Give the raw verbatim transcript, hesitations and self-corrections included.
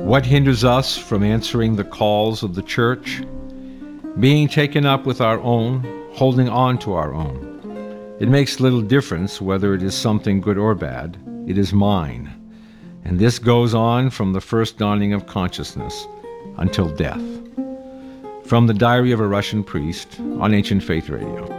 What hinders us from answering the calls of the church? Being taken up with our own, holding on to our own. It makes little difference whether it is something good or bad. It is mine. And this goes on from the first dawning of consciousness until death. From the Diary of a Russian Priest on Ancient Faith Radio.